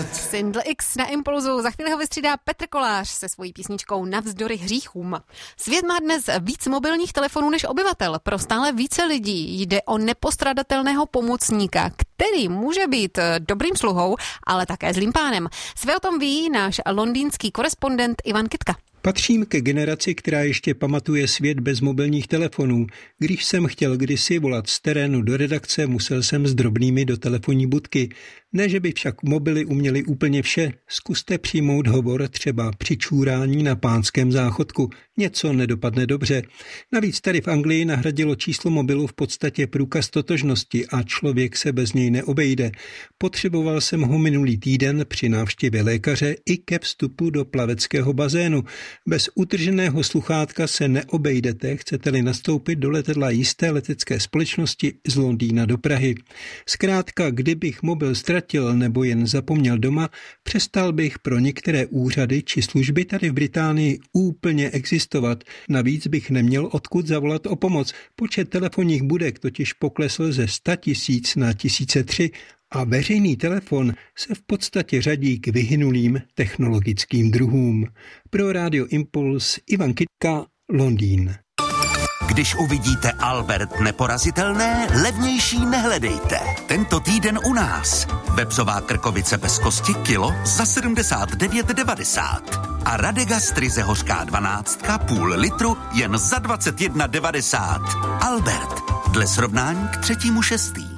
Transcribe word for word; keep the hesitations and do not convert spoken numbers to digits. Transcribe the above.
Sindl X na Impulzu. Za chvíli ho vystřídá Petr Kolář se svojí písničkou Navzdory hříchům. Svět má dnes víc mobilních telefonů než obyvatel. Pro stále více lidí jde o nepostradatelného pomocníka, který může být dobrým sluhou, ale také zlým pánem. Své o tom ví náš londýnský korespondent Ivan Kytka. Patřím ke generaci, která ještě pamatuje svět bez mobilních telefonů. Když jsem chtěl kdysi volat z terénu do redakce, musel jsem s drobnými do telefonní budky. Ne, že by však mobily uměly úplně vše. Zkuste přijmout hovor třeba při čůrání na Pánském záchodku. Něco nedopadne dobře. Navíc tady v Anglii nahradilo číslo mobilu v podstatě průkaz totožnosti a člověk se bez něj neobejde. Potřeboval jsem ho minulý týden při návštěvě lékaře i ke vstupu do plaveckého bazénu. Bez utrženého sluchátka se neobejdete, chcete-li nastoupit do letadla jisté letecké společnosti z Londýna do Prahy. Zkrátka, kdybych mobil ztratil nebo jen zapomněl doma, přestal bych pro některé úřady či služby tady v Británii úplně existovat. Navíc bych neměl odkud zavolat o pomoc. Počet telefonních budek totiž poklesl ze sta tisíc na tisíce tři a veřejný telefon se v podstatě řadí k vyhynulým technologickým druhům. Pro Rádio Impuls Ivan Kytka, Londýn. Když uvidíte Albert neporazitelné, levnější nehledejte. Tento týden u nás. Vepřová krkovice bez kosti kilo za sedmdesát devět devadesát. A Radegast ryze hořká dvanáctka půl litru jen za dvacet jedna devadesát. Albert. Dle srovnání k třetímu šestý.